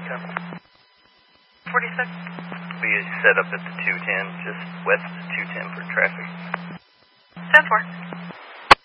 46. Be set up at the 210, just west of 210 for traffic.